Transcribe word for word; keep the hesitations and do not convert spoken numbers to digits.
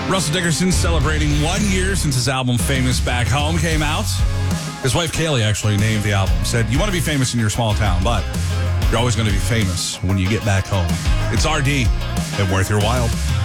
Russell Dickerson celebrating one year since his album Famous Back Home came out. His wife Kaylee actually named the album. Said, you want to be famous in your small town, but you're always going to be famous when you get back home. It's R D and Worth Your While.